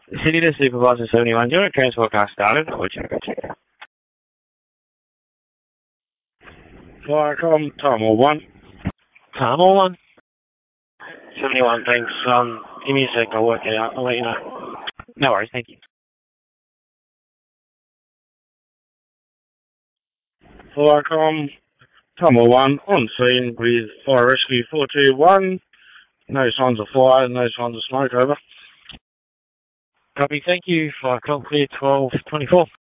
City to Supervisor 71, do you want to transport car started? Or check. Firecom, time or one. Time or one? 71, thanks. Give me a sec, I'll work it out. I'll let you know. No worries, thank you. Firecom, time or one, on scene with Fire Rescue 421. No signs of fire, no signs of smoke, over. Copy, thank you. Firecom clear 1224.